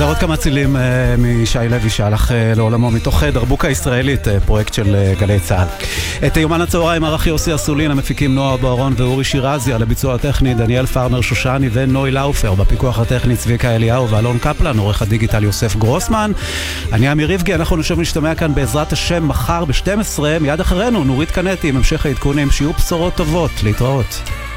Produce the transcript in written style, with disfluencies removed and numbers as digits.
עוד כמה צילים משי לוי שהלך לעולמו מתוך דרבוקה הישראלית, פרויקט של גלי צהל. את יומן הצהריים ערך יוסי אסולין, המפיקים נועה ברון ואורי שירזי, על הביצוע הטכני דניאל פרנר שושני ונוי לאופר, בפיקוח הטכני צביקה אליהו ואלון קפלן, עורך הדיגיטל יוסף גרוסמן. אני אמיר ריבגי, אנחנו נשב להשתמע כאן בעזרת השם מחר ב-12, מיד אחרינו נורית קנטי עם המשך העדכונים, שיהיו בשורות טובות, להתראות.